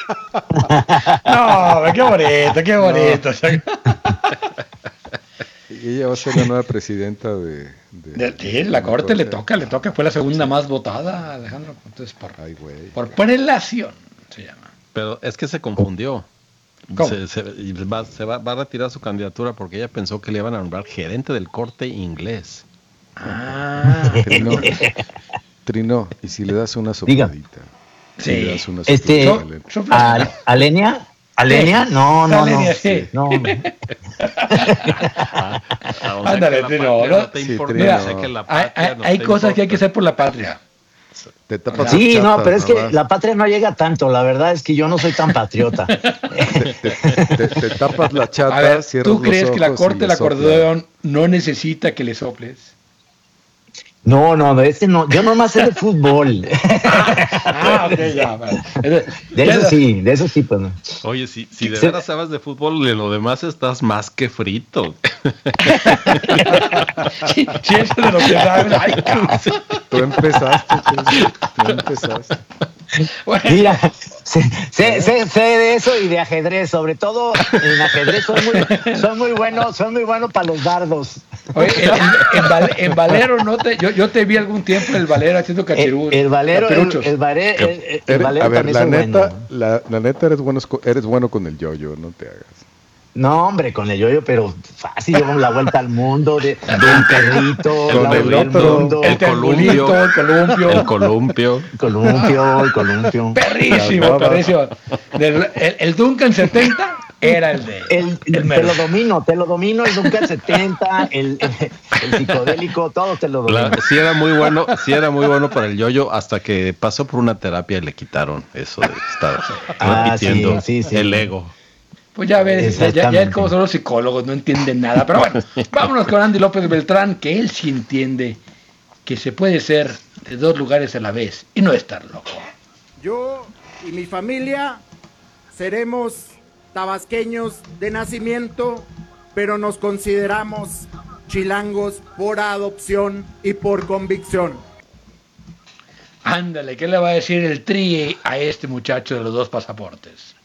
No, qué bonito, qué bonito. Y ella va a ser la nueva presidenta Sí, la corte le toca, fue la segunda más votada, Alejandro. Entonces, Ay, güey. por prelación se llama. Pero es que se confundió. ¿Cómo? Va a retirar su candidatura porque ella pensó que le iban a nombrar gerente del corte inglés. Ah. Trino, ¿y si le das una sopladita? Sí. Le das una sopladita, ¿Alenia? ¿Alenia? Sí. No. Alenia, sí. No. Ándale, Trino. No te importa. Mira, Sé que la patria no hay te cosas importa. que hay que hacer por la patria. Te tapas Sí, las no, chatas, pero es que nomás. la patria no llega tanto. La verdad es que yo no soy tan patriota. Te tapas la chata, A ver, cierras ¿tú crees los que la ojos corte y del le soplas. acordeón no necesita que le soples? No, no. Yo nomás sé de fútbol. Ok, ya. Vale. De eso sí, pues no. Oye, si de veras sabes de fútbol, de lo demás estás más que frito. Sí, eso de lo que sabes. Ay, cabrón. Tú empezaste. Bueno, Mira, sé de eso y de ajedrez, sobre todo en ajedrez soy muy bueno para los dardos. oye, en Valero yo te vi algún tiempo en el Valero haciendo cachirú. El Valero capiruchos. a ver, también la soy neta, bueno. la neta eres bueno con el yo-yo, no te hagas. No, hombre, con el yoyo, pero fácil, llevo la vuelta al mundo, de un perrito, Con la el vuelta al otro, mundo, el columpio. El columpio. el columpio. Perrísimo. El Duncan 70 era el de. Te lo domino, el Duncan 70, el psicodélico, todo te lo domino. Sí era muy bueno para el yoyo hasta que pasó por una terapia y le quitaron eso de estar repitiendo sí. el ego. Pues ya ves, ya es como son los psicólogos, no entienden nada. Pero bueno, vámonos con Andy López Beltrán, que él sí entiende que se puede ser de dos lugares a la vez y no estar loco. Yo y mi familia seremos tabasqueños de nacimiento, pero nos consideramos chilangos por adopción y por convicción. Ándale, ¿qué le va a decir el Tri a este muchacho de los dos pasaportes?